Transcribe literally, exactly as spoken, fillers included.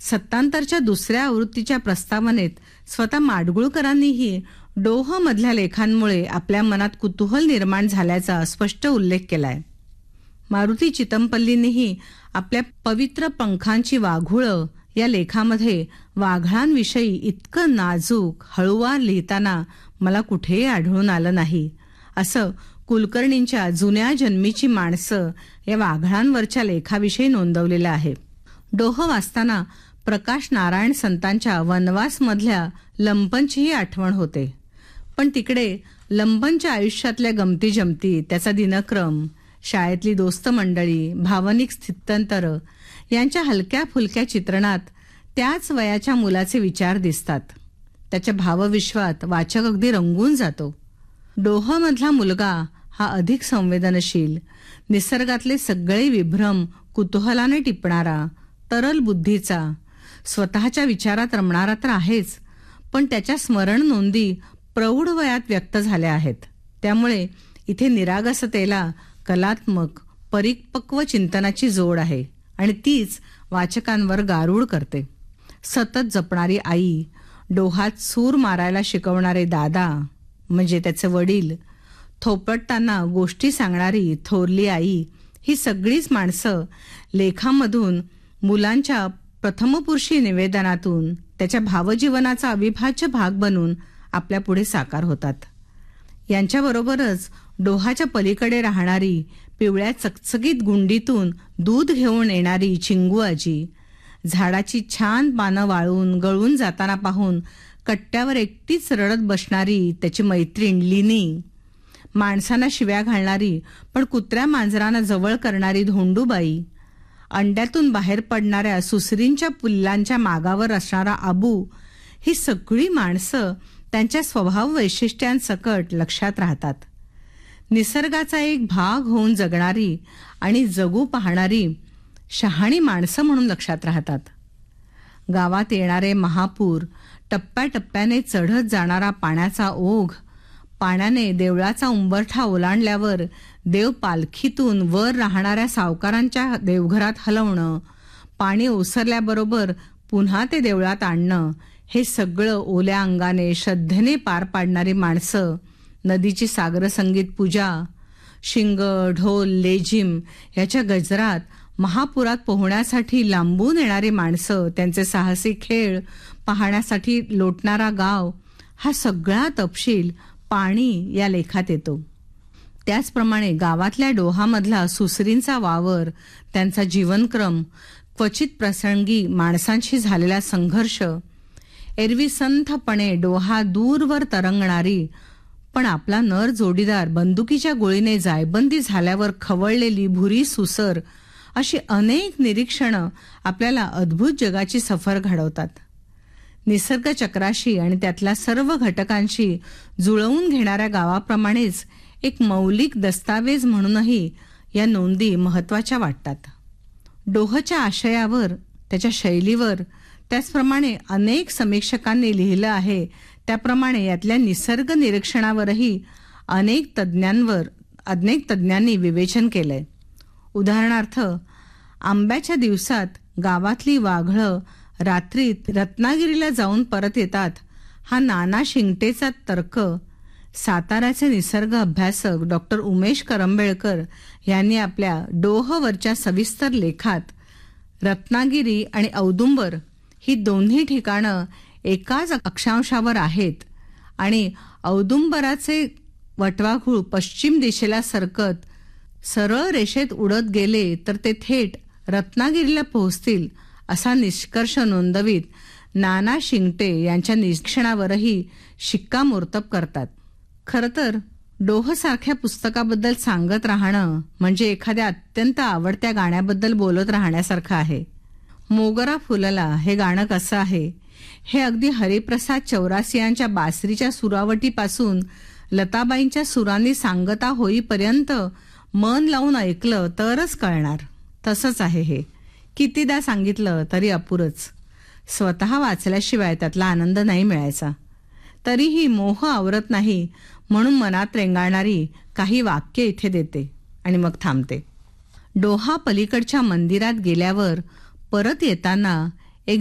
सत्तांतरच्या दुसऱ्या आवृत्तीच्या प्रस्तावनेत स्वतः माडगुळकरांनीही डोह मधल्या लेखांमुळे आपल्या मनात कुतूहल निर्माण झाल्याचा स्पष्ट उल्लेख केलाय. मारुती चितमपल्लींनीही आपल्या पवित्र पंखांची वाघुळं या लेखामध्ये वाघळांविषयी इतकं नाजूक हळुवार लिहिताना मला कुठेही आढळून आलं नाही, असं कुलकर्णींच्या जुन्या जन्मीची माणसं या वाघळांवरच्या लेखाविषयी नोंदवलेलं आहे. डोह वाचताना प्रकाश नारायण संतांच्या वनवासमधल्या लंपनचीही आठवण होते. पण तिकडे लंपनच्या आयुष्यातल्या गमती जमती, त्याचा दिनक्रम, शाळेतली दोस्त मंडळी, भावनिक स्थित्यंतर यांच्या हलक्या फुलक्या चित्रणात त्याच वयाच्या मुलाचे विचार दिसतात. त्याच्या भावविश्वात वाचक अगदी रंगून जातो. डोहमधला मुलगा हा अधिक संवेदनशील, निसर्गातले सगळे विभ्रम कुतूहलाने टिपणारा, तरल बुद्धीचा, स्वतःच्या विचारात रमणारा तर आहेच, पण त्याच्या स्मरण नोंदी प्रौढ वयात व्यक्त झाल्या आहेत. त्यामुळे इथे निरागसतेला कलात्मक परिपक्व चिंतनाची जोड आहे आणि तीच वाचकांवर गारूड करते. सतत जपणारी आई, डोहात सूर मारायला शिकवणारे दादा म्हणजे त्याचे वडील, थोपटताना गोष्टी सांगणारी थोरली आई, ही सगळीच माणसं लेखामधून मुलांच्या प्रथमपुरुषी निवेदनातून त्याच्या भावजीवनाचा अविभाज्य भाग बनून आपल्या पुढे साकार होतात. यांच्याबरोबरच डोहाच्या पलीकडे राहणारी, पिवळ्या चकचकीत गुंडीतून दूध घेऊन येणारी चिंगू आजी, झाडाची छान पानं वाळून गळून जाताना पाहून कट्ट्यावर एकटीच रडत बसणारी त्याची मैत्रीण लिनी, माणसांना शिव्या घालणारी पण कुत्र्या मांजरांना जवळ करणारी धोंडूबाई, अंड्यातून बाहेर पडणाऱ्या सुसरींच्या पुल्लांच्या मागावर असणारा आबू, ही सगळी माणसं त्यांच्या स्वभाव वैशिष्ट्यांसकट लक्षात राहतात. निसर्गाचा एक भाग होऊन जगणारी आणि जगू पाहणारी शहाणी माणसं म्हणून लक्षात राहतात. गावात येणारे महापूर, टप्प्याटप्प्याने चढत जाणारा पाण्याचा ओघ, पाण्याने देवळाचा उंबरठा ओलांडल्यावर देव पालखीतून वर राहणाऱ्या सावकारांच्या देवघरात हलवणं, पाणी ओसरल्याबरोबर पुन्हा ते देवळात आणणं, हे सगळं ओल्या अंगाने श्रद्धेने पार पाडणारी माणसं, नदीची सागरसंगीत पूजा, शिंग, ढोल, लेझिम याच्या गजरात महापुरात पोहण्यासाठी लांबून येणारी माणसं, त्यांचे साहसी खेळ पाहण्यासाठी लोटणारा गाव, हा सगळा तपशील पाणी या लेखात येतो. त्याचप्रमाणे गावातल्या डोहामधला सुसरींचा वावर, त्यांचा जीवनक्रम, क्वचित प्रसंगी माणसांशी झालेला संघर्ष, एरवी संथपणे डोहा दूरवर तरंगणारी पण आपला नर जोडीदार बंदुकीच्या गोळीने जायबंदी झाल्यावर खवळलेली भुरी सुसर, अशी अनेक निरीक्षणं आपल्याला अद्भुत जगाची सफर घडवतात. निसर्ग चक्राशी आणि त्यातल्या सर्व घटकांशी जुळवून घेणाऱ्या गावाप्रमाणेच एक मौलिक दस्तावेज म्हणूनही या नोंदी महत्वाच्या वाटतात. डोहच्या आशयावर, त्याच्या शैलीवर, त्याचप्रमाणे अनेक समीक्षकांनी लिहिलं आहे त्याप्रमाणे यातल्या निसर्ग निरीक्षणावरही अनेक तज्ज्ञांवर अनेक तज्ज्ञांनी विवेचन केलंय. उदाहरणार्थ, आंब्याच्या दिवसात गावातली वाघळं रात्रीत रत्नागिरीला जाऊन परत येतात, हा नाना शिंगटेचा तर्क साताऱ्याचे निसर्ग अभ्यासक डॉक्टर उमेश करंबेळकर यांनी आपल्या डोहवरच्या सविस्तर लेखात रत्नागिरी आणि औदुंबर ही दोन्ही ठिकाणं एकाच अक्षांशावर आहेत आणि औदुंबराचे वटवाघूळ पश्चिम दिशेला सरकत सरळ रेषेत उडत गेले तर ते थेट रत्नागिरीला पोहोचतील असा निष्कर्ष नोंदवीत नाना शिंगटे यांच्या निरीक्षणावरही शिक्कामोर्तब करतात. खरं तर डोहसारख्या पुस्तकाबद्दल सांगत राहणं म्हणजे एखाद्या अत्यंत आवडत्या गाण्याबद्दल बोलत राहण्यासारखं आहे. मोगरा फुलला हे गाणं कसं आहे हे अगदी हरिप्रसाद चौरासियांच्या बासरीच्या सुरावटीपासून लताबाईंच्या सुरांनी सांगता होईपर्यंत मन लावून ऐकलं तरच कळणार. तसंच आहे हे, कितीदा सांगितलं तरी अपुरच. स्वतः वाचल्याशिवाय त्यातला आनंद नाही मिळायचा. तरीही मोह आवरत नाही म्हणून मनात रेंगाळणारी काही वाक्य इथे देते आणि मग थांबते. डोहा पलीकडच्या मंदिरात गेल्यावर परत येताना